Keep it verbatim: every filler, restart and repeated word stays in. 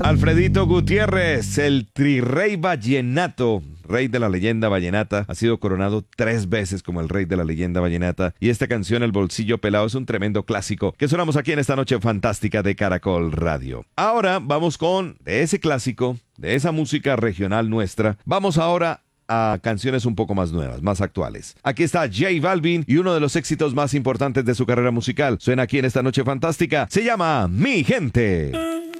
Alfredito Gutiérrez, el trirrey vallenato, rey de la leyenda vallenata, ha sido coronado tres veces como el rey de la leyenda vallenata. Y esta canción, El Bolsillo Pelado, es un tremendo clásico que sonamos aquí en esta noche fantástica de Caracol Radio. Ahora vamos con, de ese clásico, de esa música regional nuestra, vamos ahora a canciones un poco más nuevas, más actuales. Aquí está J Balvin y uno de los éxitos más importantes de su carrera musical. Suena aquí en esta noche fantástica. Se llama Mi Gente.